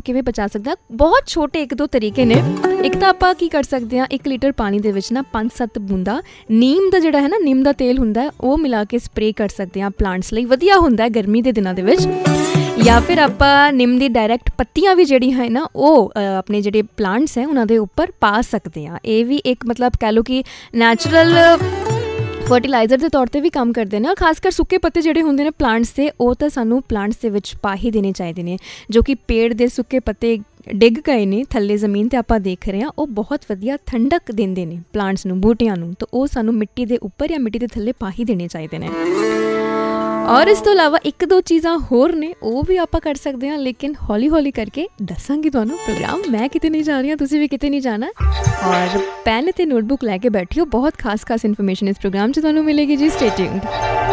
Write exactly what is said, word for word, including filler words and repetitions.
ਕਿਵੇਂ ਬਚਾ ਸਕਦਾ? ਬਹੁਤ ਛੋਟੇ ਇੱਕ ਦੋ ਤਰੀਕੇ ਨੇ। ਇੱਕ ਤਾਂ ਆਪਾਂ ਕੀ ਕਰ ਸਕਦੇ ਹਾਂ, ਇੱਕ ਲੀਟਰ ਪਾਣੀ ਦੇ ਵਿੱਚ ਨਾ ਪੰਜ ਸੱਤ ਬੂੰਦਾਂ ਨੀਮ ਦਾ ਜਿਹੜਾ ਹੈ ਨਾ, ਨਿੰਮ ਦਾ ਤੇਲ ਹੁੰਦਾ ਉਹ ਮਿਲਾ ਕੇ ਸਪਰੇਅ ਕਰ ਸਕਦੇ ਹਾਂ ਪਲਾਂਟਸ ਲਈ। ਵਧੀਆ ਹੁੰਦਾ ਗਰਮੀ ਦੇ ਦਿਨਾਂ ਦੇ ਵਿੱਚ। ਜਾਂ ਫਿਰ ਆਪਾਂ ਨਿੰਮ ਦੀ ਡਾਇਰੈਕਟ ਪੱਤੀਆਂ ਵੀ ਜਿਹੜੀਆਂ ਹੈ ਨਾ ਉਹ ਆਪਣੇ ਜਿਹੜੇ ਪਲਾਂਟਸ ਹੈ ਉਹਨਾਂ ਦੇ ਉੱਪਰ ਪਾ ਸਕਦੇ ਹਾਂ। ਇਹ ਵੀ ਇੱਕ ਮਤਲਬ ਕਹਿ ਲਓ ਕਿ ਨੈਚੁਰਲ ਫਰਟੀਲਾਈਜ਼ਰ ਦੇ ਤੌਰ 'ਤੇ ਵੀ ਕੰਮ ਕਰਦੇ ਨੇ। ਔਰ ਖਾਸ ਕਰ ਸੁੱਕੇ ਪੱਤੇ ਜਿਹੜੇ ਹੁੰਦੇ ਨੇ ਪਲਾਂਟਸ ਦੇ, ਉਹ ਤਾਂ ਸਾਨੂੰ ਪਲਾਂਟਸ ਦੇ ਵਿੱਚ ਪਾ ਹੀ ਦੇਣੇ ਚਾਹੀਦੇ ਨੇ। ਜੋ ਕਿ ਪੇੜ ਦੇ ਸੁੱਕੇ ਪੱਤੇ ਡਿੱਗ ਗਏ ਨੇ ਥੱਲੇ ਜ਼ਮੀਨ 'ਤੇ ਆਪਾਂ ਦੇਖ ਰਹੇ ਹਾਂ, ਉਹ ਬਹੁਤ ਵਧੀਆ ਠੰਡਕ ਦਿੰਦੇ ਨੇ ਪਲਾਂਟਸ ਨੂੰ, ਬੂਟਿਆਂ ਨੂੰ। ਤਾਂ ਉਹ ਸਾਨੂੰ ਮਿੱਟੀ ਦੇ ਉੱਪਰ ਜਾਂ ਮਿੱਟੀ ਦੇ ਥੱਲੇ ਪਾ ਹੀ ਦੇਣੇ ਚਾਹੀਦੇ ਨੇ। ਔਰ ਇਸ ਤੋਂ ਇਲਾਵਾ ਇੱਕ ਦੋ ਚੀਜ਼ਾਂ ਹੋਰ ਨੇ ਉਹ ਵੀ ਆਪਾਂ ਕਰ ਸਕਦੇ ਹਾਂ, ਲੇਕਿਨ ਹੌਲੀ ਹੌਲੀ ਕਰਕੇ ਦੱਸਾਂਗੀ ਤੁਹਾਨੂੰ। ਪ੍ਰੋਗਰਾਮ ਮੈਂ ਕਿਤੇ ਨਹੀਂ ਜਾ ਰਹੀ ਹਾਂ, ਤੁਸੀਂ ਵੀ ਕਿਤੇ ਨਹੀਂ ਜਾਣਾ। ਔਰ ਪੈਨ ਅਤੇ ਨੋਟਬੁੱਕ ਲੈ ਕੇ ਬੈਠਿਓ, ਬਹੁਤ ਖਾਸ ਖਾਸ ਇਨਫੋਰਮੇਸ਼ਨ ਇਸ ਪ੍ਰੋਗਰਾਮ 'ਚ ਤੁਹਾਨੂੰ ਮਿਲੇਗੀ ਜੀ। Stay tuned.